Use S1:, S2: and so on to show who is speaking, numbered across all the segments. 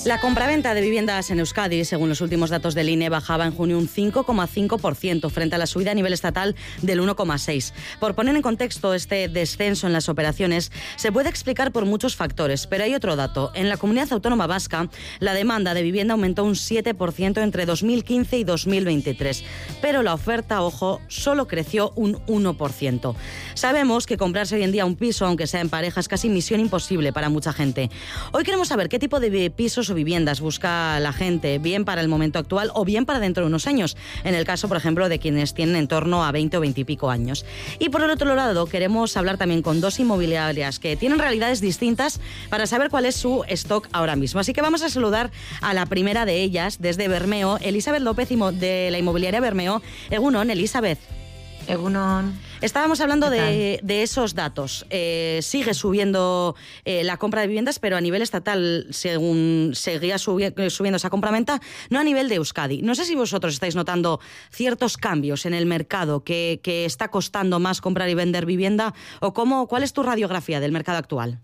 S1: La compraventa de viviendas en Euskadi, según los últimos datos del INE, bajaba en junio un 5,5% frente a la subida a nivel estatal del 1,6%. Por poner en contexto este descenso en las operaciones, se puede explicar por muchos factores, pero hay otro dato. En la Comunidad Autónoma Vasca, la demanda de vivienda aumentó un 7% entre 2015 y 2023, pero la oferta, ojo, solo creció un 1%. Sabemos que comprarse hoy en día un piso, aunque sea en pareja, es casi misión imposible para mucha gente. Hoy queremos saber qué tipo de pisos o viviendas busca la gente, bien para el momento actual o bien para dentro de unos años, en el caso, por ejemplo, de quienes tienen en torno a 20 o 20 y pico años. Y por el otro lado, queremos hablar también con dos inmobiliarias que tienen realidades distintas para saber cuál es su stock ahora mismo. Así que vamos a saludar a la primera de ellas, desde Bermeo, Elizabeth López, de la inmobiliaria Bermeo. Egunon, Elizabeth.
S2: Egunon.
S1: Estábamos hablando de esos datos. Sigue subiendo la compra de viviendas, pero a nivel estatal según seguía subiendo esa compraventa, no a nivel de Euskadi. No sé si vosotros estáis notando ciertos cambios en el mercado, que está costando más comprar y vender vivienda, o cuál es tu radiografía del mercado actual.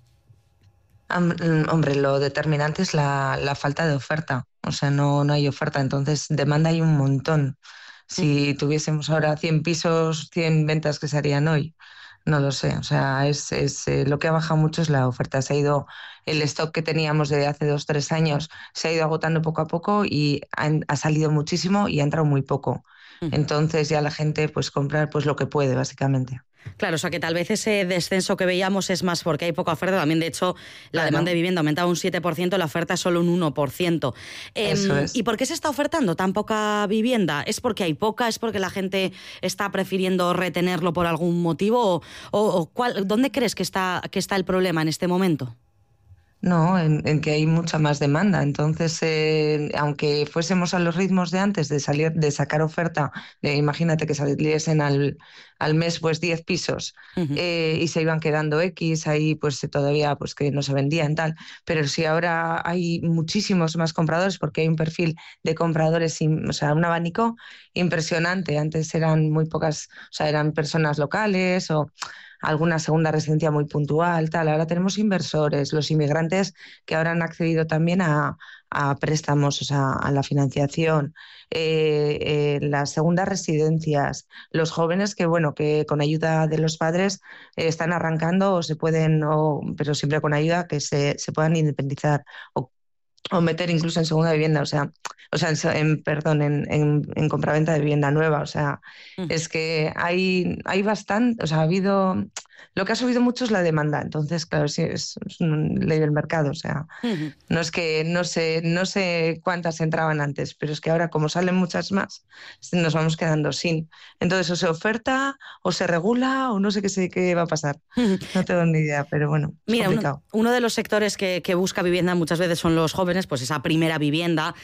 S2: Hombre, lo determinante es la falta de oferta. O sea, no hay oferta, entonces demanda hay un montón. Si tuviésemos ahora 100 pisos, 100 ventas que se harían hoy, no lo sé. O sea, lo que ha bajado mucho es la oferta. El stock que teníamos de hace 2-3 años se ha ido agotando poco a poco y ha salido muchísimo y ha entrado muy poco. Entonces ya la gente pues comprar pues lo que puede, básicamente.
S1: Claro, o sea que tal vez ese descenso que veíamos es más porque hay poca oferta. También, de hecho, la demanda de vivienda ha aumentado un 7%, la oferta es solo un 1%.
S2: Eso es.
S1: ¿Y por qué se está ofertando tan poca vivienda? ¿Es porque hay poca? ¿Es porque la gente está prefiriendo retenerlo por algún motivo? ¿Dónde crees que está el problema en este momento?
S2: No, en que hay mucha más demanda. Entonces, aunque fuésemos a los ritmos de antes de sacar oferta, imagínate que saliesen al mes pues 10 pisos y se iban quedando X, ahí pues todavía pues que no se vendían tal. Pero si ahora hay muchísimos más compradores porque hay un perfil de compradores, o sea, un abanico impresionante. Antes eran muy pocas, o sea, eran personas locales o alguna segunda residencia muy puntual, tal. Ahora tenemos inversores, los inmigrantes que ahora han accedido también a préstamos, o sea, a la financiación, las segundas residencias, los jóvenes que con ayuda de los padres están arrancando o se pueden, pero siempre con ayuda, que se puedan independizar o meter incluso en segunda vivienda, en compraventa de vivienda nueva. O sea, es que hay bastante, o sea, ha habido, lo que ha subido mucho es la demanda. Entonces, claro, sí, es una ley del mercado. O sea, no es que no sé cuántas entraban antes, pero es que ahora, como salen muchas más, nos vamos quedando sin. Entonces, o se oferta, o se regula, o no sé qué va a pasar. No tengo ni idea, pero bueno, es complicado.
S1: Uno de los sectores que busca vivienda muchas veces son los jóvenes, pues esa primera vivienda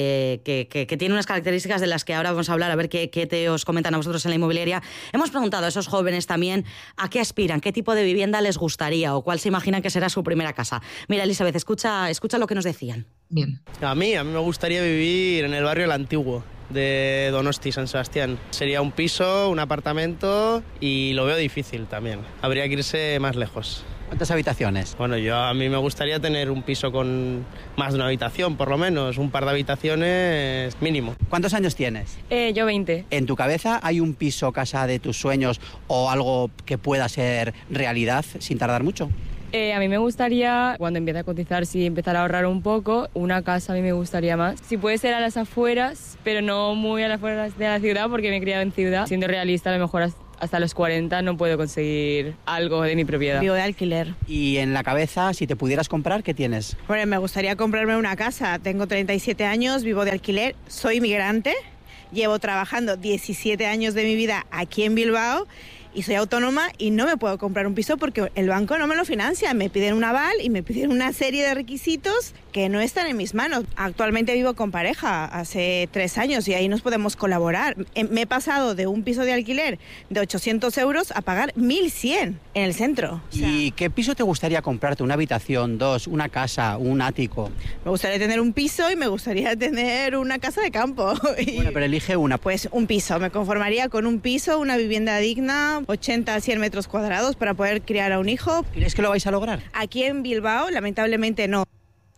S1: que tiene unas características de las que ahora vamos a hablar, a ver qué os comentan a vosotros en la inmobiliaria. Hemos preguntado a esos jóvenes también a qué aspiran, qué tipo de vivienda les gustaría o cuál se imaginan que será su primera casa. Mira, Elizabeth, escucha lo que nos decían.
S2: Bien.
S3: A mí me gustaría vivir en el barrio El Antiguo de Donosti, San Sebastián. Sería un piso, un apartamento y lo veo difícil también. Habría que irse más lejos.
S4: ¿Cuántas habitaciones?
S3: Bueno, a mí me gustaría tener un piso con más de una habitación, por lo menos, un par de habitaciones mínimo.
S4: ¿Cuántos años tienes?
S5: Yo 20.
S4: ¿En tu cabeza hay un piso, casa de tus sueños o algo que pueda ser realidad sin tardar mucho?
S5: A mí me gustaría, cuando empiece a cotizar, empezar a ahorrar un poco, una casa a mí me gustaría más. Si puede ser a las afueras, pero no muy a las afueras de la ciudad, porque me he criado en ciudad. Siendo realista, a lo mejor hasta los 40 no puedo conseguir algo de mi propiedad.
S6: Vivo de alquiler.
S4: Y en la cabeza, si te pudieras comprar, ¿qué tienes?
S6: Bueno, me gustaría comprarme una casa. Tengo 37 años, vivo de alquiler, soy migrante, llevo trabajando 17 años de mi vida aquí en Bilbao y soy autónoma y no me puedo comprar un piso porque el banco no me lo financia. Me piden un aval y me piden una serie de requisitos que no están en mis manos. Actualmente vivo con pareja hace 3 años y ahí nos podemos colaborar. Me he pasado de un piso de alquiler de 800 euros a pagar 1.100 en el centro.
S4: ¿Y qué piso te gustaría comprarte? ¿Una habitación, 2, una casa, un ático?
S6: Me gustaría tener un piso y me gustaría tener una casa de campo.
S4: Bueno, pero elige una.
S6: Pues un piso. Me conformaría con un piso, una vivienda digna, 80 a 100 metros cuadrados para poder criar a un hijo.
S4: ¿Crees que lo vais a lograr?
S6: Aquí en Bilbao, lamentablemente no.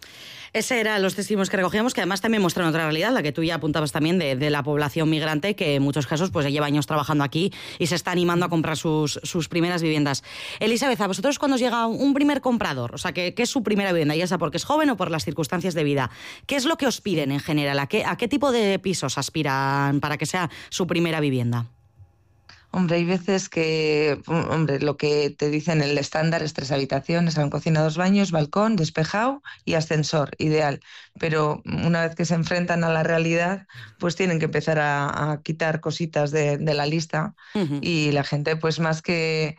S1: Ese eran los testimonios que recogíamos, que además también muestran otra realidad, la que tú ya apuntabas también de la población migrante, que en muchos casos pues lleva años trabajando aquí y se está animando a comprar sus primeras viviendas. Elizabeth, a vosotros cuando os llega un primer comprador, o sea, ¿qué es su primera vivienda? Ya sea porque es joven o por las circunstancias de vida. ¿Qué es lo que os piden en general? ¿A qué tipo de pisos aspiran para que sea su primera vivienda?
S2: Hombre, hay veces que, lo que te dicen el estándar es 3 habitaciones, con cocina, 2 baños, balcón, despejado y ascensor, ideal. Pero una vez que se enfrentan a la realidad, pues tienen que empezar a quitar cositas de la lista. Uh-huh. Y la gente, pues más que,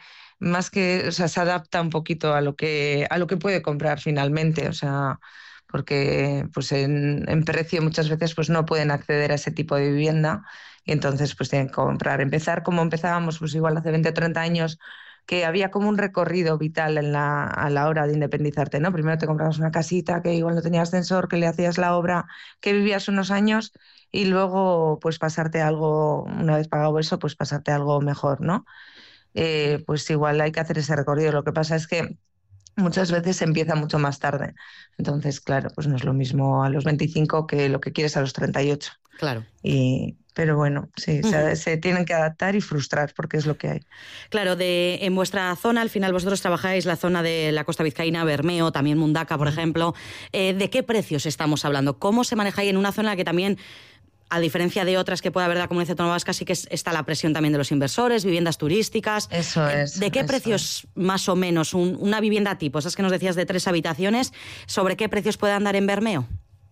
S2: o sea, se adapta un poquito a lo que puede comprar finalmente, o sea, porque pues en precio muchas veces pues no pueden acceder a ese tipo de vivienda. Y entonces pues tienen que comprar. Empezar como empezábamos, pues igual hace 20 o 30 años, que había como un recorrido vital a la hora de independizarte, ¿no? Primero te comprabas una casita que igual no tenía ascensor, que le hacías la obra, que vivías unos años y luego pues pasarte algo, una vez pagado eso, pues pasarte algo mejor, ¿no? Pues igual hay que hacer ese recorrido. Lo que pasa es que muchas veces se empieza mucho más tarde. Entonces, claro, pues no es lo mismo a los 25 que lo que quieres a los 38.
S1: Claro.
S2: Pero bueno, sí, se tienen que adaptar y frustrar porque es lo que hay.
S1: Claro, en vuestra zona, al final vosotros trabajáis la zona de la costa vizcaína, Bermeo, también Mundaka, por ejemplo. ¿De qué precios estamos hablando? ¿Cómo se maneja ahí en una zona en la que también, a diferencia de otras que puede haber de la Comunidad Autónoma Vasca, sí que está la presión también de los inversores, viviendas turísticas?
S2: Eso es.
S1: ¿De qué precios más o menos una vivienda tipo, esas que nos decías de 3 habitaciones, sobre qué precios puede andar en Bermeo?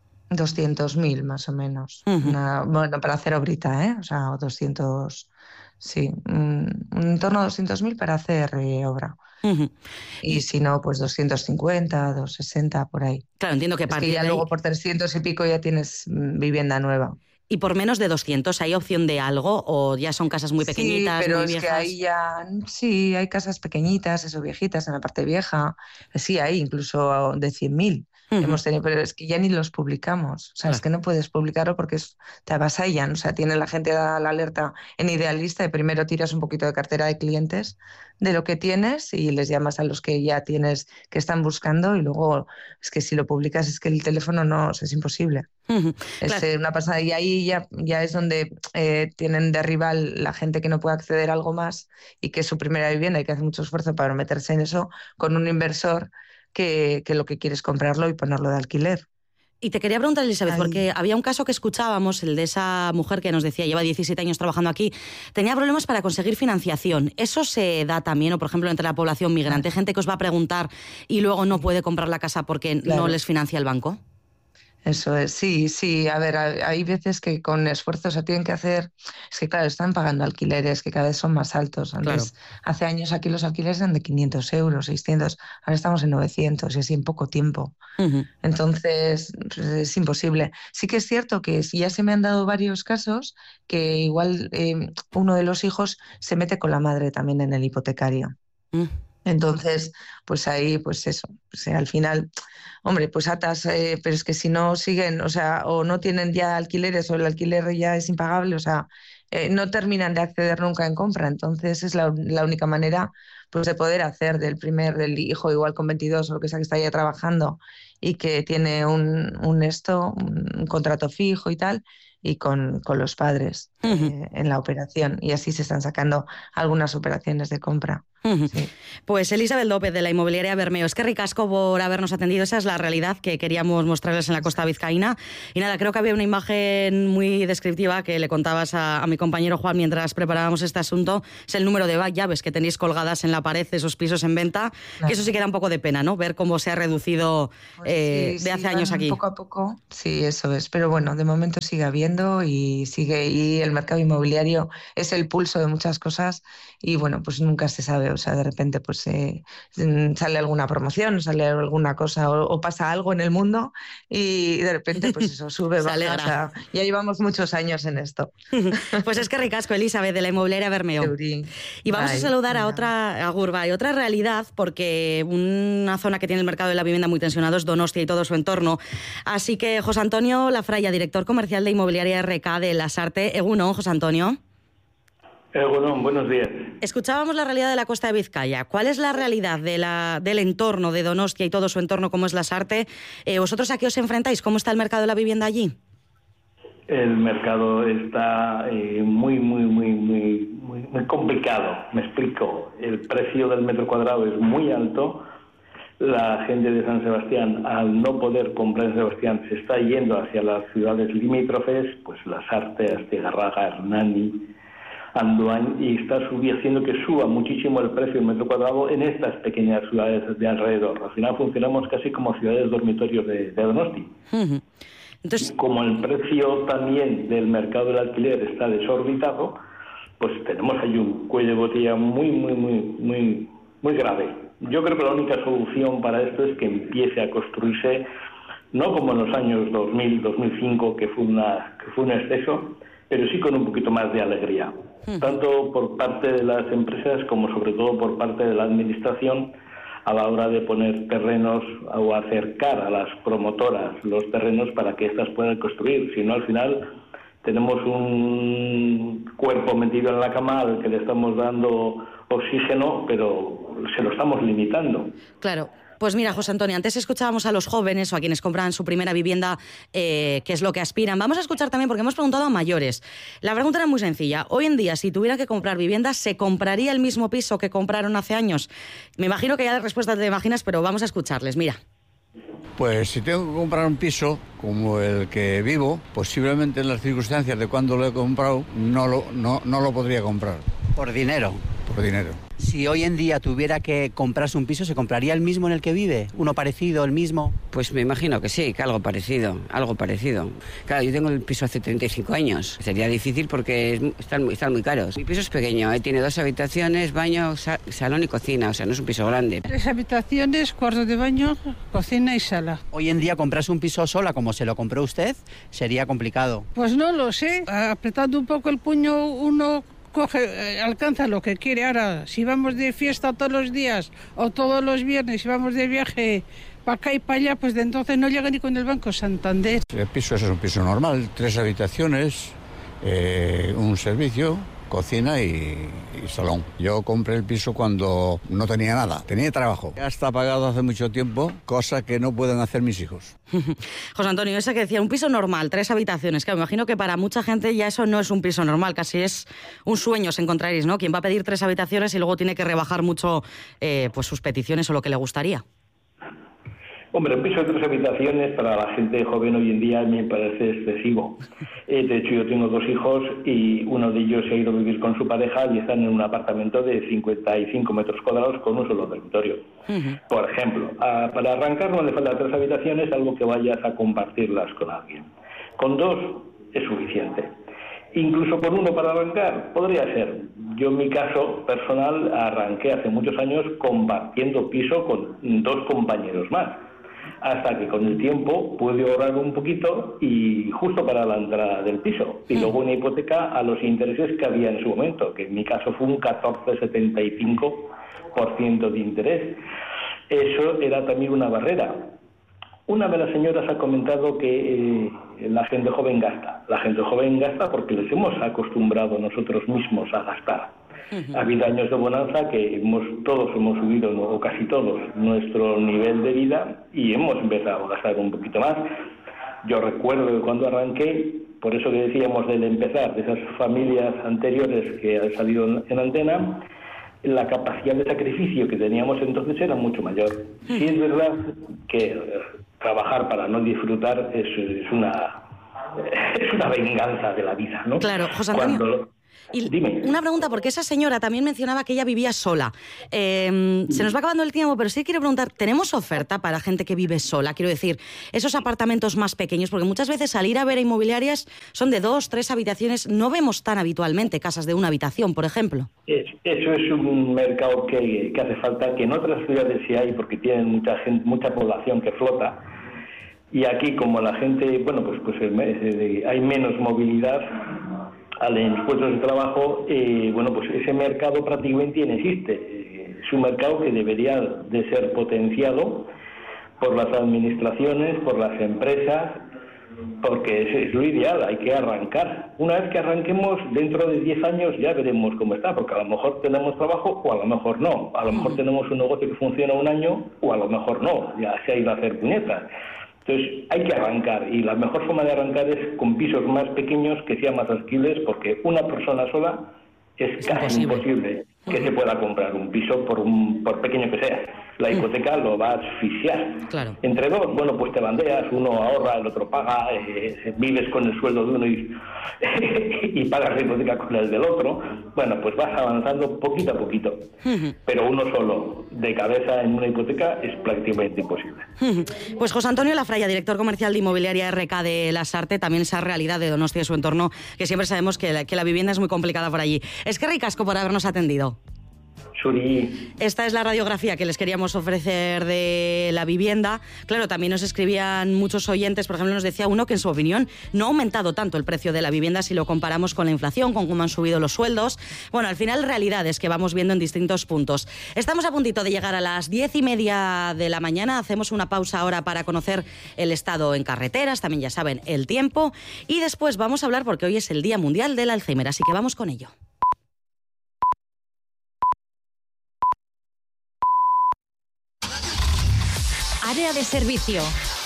S2: 200.000 más o menos. Uh-huh. Bueno, para hacer obrita, ¿eh? O sea, 200, sí, en torno a 200.000 para hacer obra. Uh-huh. Y si no, pues 250, 260, por ahí.
S1: Claro, entiendo que
S2: ya
S1: ahí...
S2: luego por 300 y pico ya tienes vivienda nueva.
S1: ¿Y por menos de 200 hay opción de algo o ya son casas muy pequeñitas,
S2: sí, pero
S1: muy
S2: es
S1: viejas?
S2: Que ahí ya, sí, hay casas pequeñitas, eso, viejitas, en la parte vieja. Sí, hay incluso de 100.000. Uh-huh. Hemos tenido, pero es que ya ni los publicamos. O sea, es que no puedes publicarlo porque te avasallan. O sea, tiene la gente la alerta en Idealista y primero tiras un poquito de cartera de clientes de lo que tienes y les llamas a los que ya tienes que están buscando y luego es que si lo publicas es que el teléfono no, es imposible. Uh-huh. Claro. Es una pasada y ahí ya es donde tienen de rival la gente que no puede acceder a algo más y que es su primera vivienda y que hace mucho esfuerzo para meterse en eso con un inversor que lo que quiere es comprarlo y ponerlo de alquiler.
S1: Y te quería preguntar, Elizabeth, porque había un caso que escuchábamos, el de esa mujer que nos decía, lleva 17 años trabajando aquí, tenía problemas para conseguir financiación. ¿Eso se da también, o por ejemplo, entre la población migrante? Gente que os va a preguntar y luego no puede comprar la casa porque no les financia el banco.
S2: Eso es, sí. A ver, hay veces que con esfuerzo se tienen que hacer. Es que, claro, están pagando alquileres que cada vez son más altos. Antes, hace años aquí los alquileres eran de 500 euros, 600. Ahora estamos en 900 y así en poco tiempo. Uh-huh. Entonces, es imposible. Sí que es cierto que ya se me han dado varios casos que igual uno de los hijos se mete con la madre también en el hipotecario. Uh-huh. Entonces, pues ahí, pues eso, al final, hombre, pues atas, pero es que si no siguen, o sea, o no tienen ya alquileres o el alquiler ya es impagable, o sea, no terminan de acceder nunca en compra. Entonces es la única manera pues de poder hacer del hijo igual con 22 o lo que sea que está ya trabajando y que tiene un contrato fijo y tal, y con los padres en la operación. Y así se están sacando algunas operaciones de compra. Uh-huh. Sí.
S1: Pues Elizabeth López, de la inmobiliaria Bermeo. Es que ricasco por habernos atendido. Esa es la realidad que queríamos mostrarles en la costa vizcaína. Y nada, creo que había una imagen muy descriptiva que le contabas a mi compañero Juan mientras preparábamos este asunto. Es el número de llaves que tenéis colgadas en la pared, esos pisos en venta. Claro. Que eso sí que da un poco de pena, ¿no? Ver cómo se ha reducido de hace años aquí.
S2: Poco a poco, sí, eso es. Pero bueno, de momento sigue habiendo y el mercado inmobiliario es el pulso de muchas cosas y bueno, pues nunca se sabe. O sea, de repente pues sale alguna promoción, sale alguna cosa o pasa algo en el mundo y de repente pues eso sube, baja. O sea, ya llevamos muchos años en esto.
S1: Pues es que ricasco, Elizabeth, de la inmobiliaria Bermeo. Y vamos a saludar a otra realidad, porque una zona que tiene el mercado de la vivienda muy tensionado es Donostia y todo su entorno. Así que José Antonio Lafraya, director comercial de Inmobiliaria RK de Lasarte. Egunon, José Antonio.
S7: Bueno, buenos días.
S1: Escuchábamos la realidad de la costa de Vizcaya. ¿Cuál es la realidad del entorno de Donostia y todo su entorno, como es Lasarte? ¿Vosotros a qué os enfrentáis? ¿Cómo está el mercado de la vivienda allí?
S7: El mercado está muy complicado. Me explico. El precio del metro cuadrado es muy alto. La gente de San Sebastián, al no poder comprar en Sebastián, se está yendo hacia las ciudades limítrofes, pues Lasarte, Astigarraga, Hernani, Andoain, y está haciendo que suba muchísimo el precio del metro cuadrado en estas pequeñas ciudades de alrededor. Al final funcionamos casi como ciudades dormitorios de Donosti.
S1: Uh-huh. Entonces,
S7: como el precio también del mercado del alquiler está desorbitado, pues tenemos ahí un cuello de botella muy grave. Yo creo que la única solución para esto es que empiece a construirse, no como en los años 2000, 2005, que fue un exceso, pero sí con un poquito más de alegría, tanto por parte de las empresas como sobre todo por parte de la administración, a la hora de poner terrenos o acercar a las promotoras los terrenos para que éstas puedan construir. Si no, al final tenemos un cuerpo metido en la cama al que le estamos dando oxígeno, pero se lo estamos limitando.
S1: Claro. Pues mira, José Antonio, antes escuchábamos a los jóvenes o a quienes compran su primera vivienda, qué es lo que aspiran. Vamos a escuchar también, porque hemos preguntado a mayores. La pregunta era muy sencilla. Hoy en día, si tuvieran que comprar vivienda, ¿se compraría el mismo piso que compraron hace años? Me imagino que ya de respuesta te imaginas, pero vamos a escucharles. Mira.
S8: Pues si tengo que comprar un piso como el que vivo, posiblemente en las circunstancias de cuando lo he comprado, no lo podría comprar.
S4: ¿Por dinero?
S8: Por dinero.
S4: Si hoy en día tuviera que comprarse un piso, ¿se compraría el mismo en el que vive? ¿Uno parecido, el mismo?
S9: Pues me imagino que sí, que algo parecido. Claro, yo tengo el piso hace 35 años. Sería difícil porque están muy caros. Mi piso es pequeño, tiene 2 habitaciones, baño, salón y cocina, o sea, no es un piso grande.
S10: 3 habitaciones, cuarto de baño, cocina y sala.
S4: Hoy en día comprarse un piso sola, como se lo compró usted, sería complicado.
S10: Pues no lo sé, apretando un poco el puño uno alcanza lo que quiere. Ahora, si vamos de fiesta todos los días o todos los viernes, si vamos de viaje para acá y para allá, pues de entonces no llega ni con el Banco Santander.
S8: El piso es un piso normal, 3 habitaciones, un servicio, cocina y salón. Yo compré el piso cuando no tenía nada, tenía trabajo. Ya está pagado hace mucho tiempo, cosa que no pueden hacer mis hijos.
S1: José Antonio, ese que decía, un piso normal, 3 habitaciones, que me imagino que para mucha gente ya eso no es un piso normal, casi es un sueño, os encontraréis, ¿no? Quien va a pedir 3 habitaciones y luego tiene que rebajar mucho pues sus peticiones o lo que le gustaría.
S7: Hombre, un piso de 3 habitaciones para la gente joven hoy en día me parece excesivo. De hecho, yo tengo 2 hijos y uno de ellos se ha ido a vivir con su pareja y están en un apartamento de 55 metros cuadrados con un solo dormitorio. Por ejemplo, para arrancar no le falta 3 habitaciones, algo que vayas a compartirlas con alguien. Con 2 es suficiente. Incluso con 1 para arrancar, podría ser. Yo en mi caso personal arranqué hace muchos años compartiendo piso con 2 compañeros más, hasta que con el tiempo pude ahorrar un poquito y justo para la entrada del piso. Y luego una hipoteca a los intereses que había en su momento, que en mi caso fue un 14,75% de interés. Eso era también una barrera. Una de las señoras ha comentado que la gente joven gasta. La gente joven gasta porque les hemos acostumbrado nosotros mismos a gastar. Ha habido años de bonanza que todos hemos subido, o casi todos, nuestro nivel de vida y hemos empezado a gastar un poquito más. Yo recuerdo que cuando arranqué, por eso que decíamos del empezar, de esas familias anteriores que han salido en antena, la capacidad de sacrificio que teníamos entonces era mucho mayor. Sí es verdad que trabajar para no disfrutar es una venganza de la vida, ¿no?
S1: Claro, José Antonio. Dime. Una pregunta, porque esa señora también mencionaba que ella vivía sola. Se nos va acabando el tiempo, pero sí quiero preguntar, ¿tenemos oferta para gente que vive sola? Quiero decir, esos apartamentos más pequeños, porque muchas veces salir a ver a inmobiliarias son de 2, 3 habitaciones, no vemos tan habitualmente casas de 1 habitación, por ejemplo.
S7: Eso es un mercado que hace falta, que en otras ciudades sí hay, porque tienen mucha población que flota. Y aquí, como la gente, bueno, pues hay menos movilidad en los puestos de trabajo, bueno, pues ese mercado prácticamente inexiste. Es un mercado que debería de ser potenciado por las administraciones, por las empresas, porque es lo ideal, hay que arrancar. Una vez que arranquemos, dentro de 10 años ya veremos cómo está, porque a lo mejor tenemos trabajo o a lo mejor no. A lo mejor tenemos un negocio que funciona un año o a lo mejor no, ya se ha ido a hacer puñetas. Entonces hay que arrancar, y la mejor forma de arrancar es con pisos más pequeños que sean más asequibles, porque una persona sola es casi imposible que se pueda comprar un piso por pequeño que sea. La hipoteca lo va a asfixiar.
S1: Claro.
S7: Entre dos, bueno, pues te bandeas, uno ahorra, el otro paga, vives con el sueldo de uno y pagas la hipoteca con el del otro. Bueno, pues vas avanzando poquito a poquito. Pero uno solo, de cabeza en una hipoteca, es prácticamente imposible.
S1: Pues José Antonio Lafraya, director comercial de Inmobiliaria RK de Lasarte, también esa realidad de Donostia y su entorno, que siempre sabemos que la vivienda es muy complicada por allí. Es que ricasco por habernos atendido.
S7: Suri.
S1: Esta es la radiografía que les queríamos ofrecer de la vivienda. Claro, también nos escribían muchos oyentes, por ejemplo, nos decía uno que en su opinión no ha aumentado tanto el precio de la vivienda si lo comparamos con la inflación, con cómo han subido los sueldos. Bueno, al final realidades que vamos viendo en distintos puntos. Estamos a puntito de llegar a las 10:30 de la mañana. Hacemos una pausa ahora para conocer el estado en carreteras, también ya saben, el tiempo. Y después vamos a hablar, porque hoy es el Día Mundial del Alzheimer, así que vamos con ello.
S11: Área de servicio.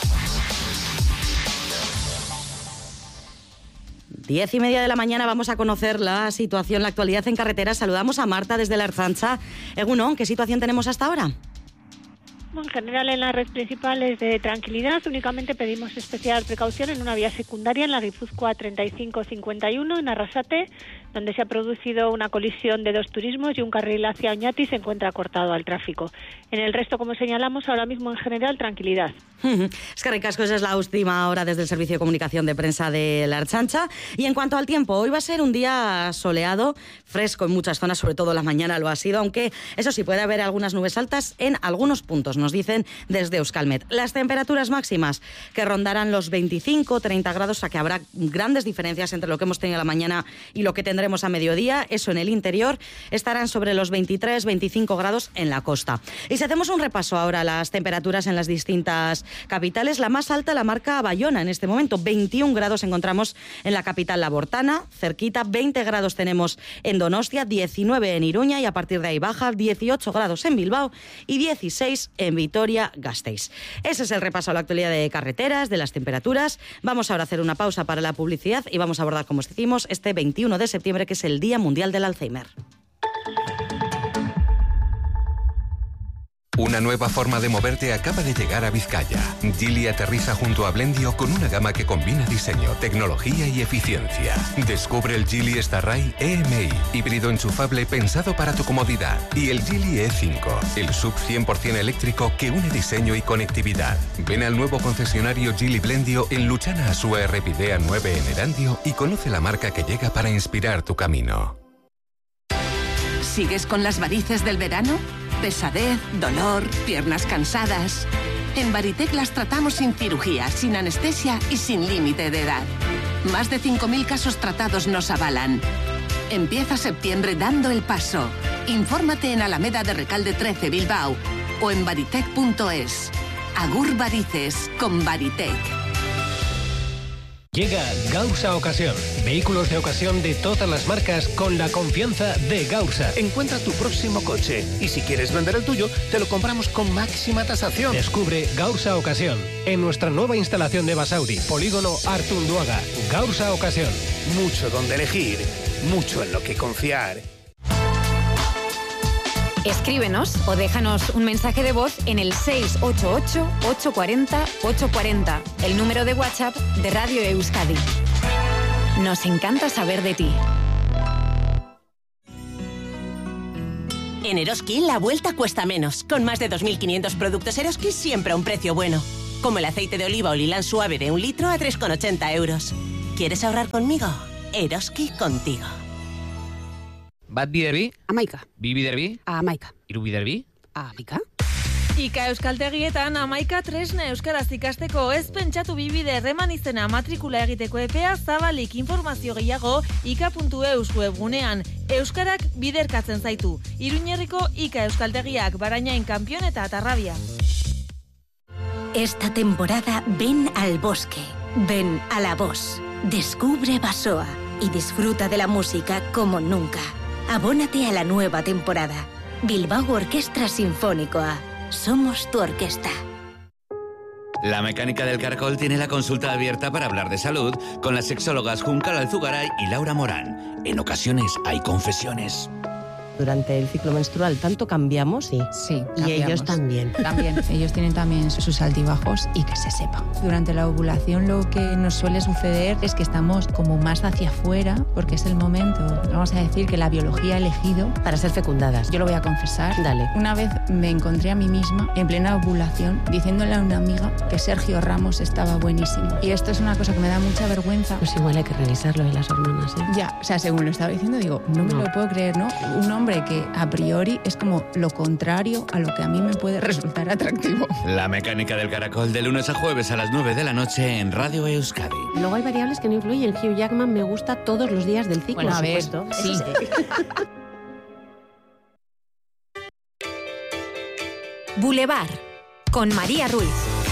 S1: 10:30 de la mañana vamos a conocer la situación, la actualidad en carretera. Saludamos a Marta desde la Ertzaintza. Egunon, ¿qué situación tenemos hasta ahora?
S12: En general, en la red principal es de tranquilidad. Únicamente pedimos especial precaución en una vía secundaria, en la Guipúzcoa 3551, en Arrasate, donde se ha producido una colisión de dos turismos y un carril hacia Oñati se encuentra cortado al tráfico. En el resto, como señalamos, ahora mismo en general, tranquilidad.
S1: Es que ricasco, esa es la última hora desde el Servicio de Comunicación de Prensa de la Ertzaintza. Y en cuanto al tiempo, hoy va a ser un día soleado, fresco en muchas zonas, sobre todo la mañana lo ha sido, aunque eso sí, puede haber algunas nubes altas en algunos puntos, nos dicen desde Euskalmet. Las temperaturas máximas que rondarán los 25-30 grados, o sea que habrá grandes diferencias entre lo que hemos tenido a la mañana y lo que tendremos a mediodía. Eso en el interior estarán sobre los 23-25 grados en la costa. Y si hacemos un repaso ahora a las temperaturas en las distintas capitales, la más alta la marca Bayona en este momento, 21 grados encontramos en la capital labortana, cerquita, 20 grados tenemos en Donostia, 19 en Iruña y a partir de ahí baja, 18 grados en Bilbao y 16 en Vitoria-Gasteiz. Ese es el repaso a la actualidad de carreteras, de las temperaturas. Vamos ahora a hacer una pausa para la publicidad y vamos a abordar, como os decimos, este 21 de septiembre, que es el Día Mundial del Alzheimer.
S13: Una nueva forma de moverte acaba de llegar a Vizcaya. Geely aterriza junto a Blendio con una gama que combina diseño, tecnología y eficiencia. Descubre el Geely Starray EMI, híbrido enchufable pensado para tu comodidad. Y el Geely E5, el SUV 100% eléctrico que une diseño y conectividad. Ven al nuevo concesionario Geely Blendio en Luchana Asúa Errepidea 9 en Erandio y conoce la marca que llega para inspirar tu camino.
S11: ¿Sigues con las varices del verano? Pesadez, dolor, piernas cansadas. En Baritec las tratamos sin cirugía, sin anestesia y sin límite de edad. Más de 5.000 casos tratados nos avalan. Empieza septiembre dando el paso. Infórmate en Alameda de Recalde 13, Bilbao, o en baritec.es. Agur Varices con Baritec.
S14: Llega Gausa Ocasión. Vehículos de ocasión de todas las marcas con la confianza de Gausa. Encuentra tu próximo coche y si quieres vender el tuyo, te lo compramos con máxima tasación. Descubre Gausa Ocasión en nuestra nueva instalación de Basauri, Polígono Artunduaga. Gausa Ocasión. Mucho donde elegir, mucho en lo que confiar.
S15: Escríbenos o déjanos un mensaje de voz en el 688-840-840, el número de WhatsApp de Radio Euskadi. Nos encanta saber de ti.
S16: En Eroski la vuelta cuesta menos. Con más de 2.500 productos Eroski siempre a un precio bueno. Como el aceite de oliva o lilán suave de 1 litro a 3,80 euros. ¿Quieres ahorrar conmigo? Eroski contigo.
S17: Bat biderbi?
S18: Amaika.
S17: Bi biderbi?
S18: Amaika.
S17: Hiru biderbi?
S18: Amaika.
S19: Ika euskaltegietan amaika tresna euskaraz ikasteko, ez pentsatu bibide erreman izena matrikula egiteko epea zabalik. Informazio gehiago ika.eus webgunean. Euskarak biderkatzen zaitu. Iruñerriko Ika euskaltegiak, Barañain, Kampion eta Atarrabia.
S20: Esta temporada ven al bosque.
S18: Ven a La Voz, descubre Basoa y disfruta de la música como nunca. Abónate a la nueva temporada. Bilbao Orquestra Sinfónicoa. Somos tu orquesta.
S20: La Mecánica del Caracol tiene la consulta abierta para hablar de salud con las sexólogas Juncal Alzugaray y Laura Morán. En ocasiones hay confesiones.
S21: Durante el ciclo menstrual tanto cambiamos, sí.
S22: Sí,
S21: y
S22: cambiamos.
S21: ellos también.
S22: También, ellos tienen también sus altibajos y que se sepa. Durante la ovulación lo que nos suele suceder es que estamos como más hacia afuera porque es el momento, vamos a decir, que la biología ha elegido
S21: para ser fecundadas.
S22: Yo lo voy a confesar.
S21: Dale.
S22: Una vez me encontré a mí misma en plena ovulación diciéndole a una amiga que Sergio Ramos estaba buenísimo. Y esto es una cosa que me da mucha vergüenza.
S21: Pues igual hay que revisarlo en las hormonas, ¿eh?
S22: Ya, o sea, según lo estaba diciendo digo, no me lo puedo creer, ¿no? Un hombre que a priori es como lo contrario a lo que a mí me puede resultar atractivo.
S20: La Mecánica del Caracol, de lunes a jueves a las 9 de la noche en Radio Euskadi.
S21: Luego hay variables que no influyen. Hugh Jackman me gusta todos los días del ciclo.
S22: Bueno, a ver, sí.
S15: Boulevard, con María Ruiz.